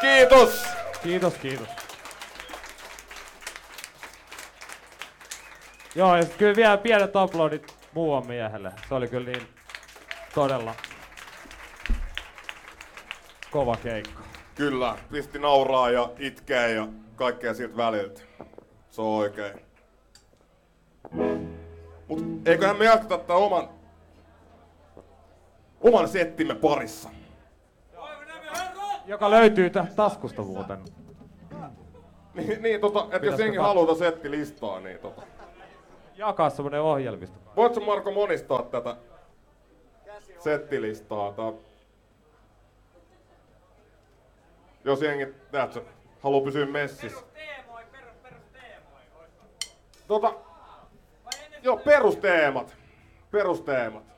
Kiitos! Kiitos. Joo, ja kyllä vielä pienet aplodit muuan miehelle. Se oli kyllä niin todella kova keikka. Kyllä, pisti nauraa ja itkee ja kaikkea siltä väliltä. Se on oikein. Mut eiköhän me jatketa tää oman settimme parissa. Joka löytyy taskusta muuten. Niin, että jos jengi haluaa settilistaa, niin Jakaa semmonen ohjelmisto. Voitko Marko monistaa tätä settilistaa? Jos jengi, haluu pysyä messissä. Joo, perusteemat.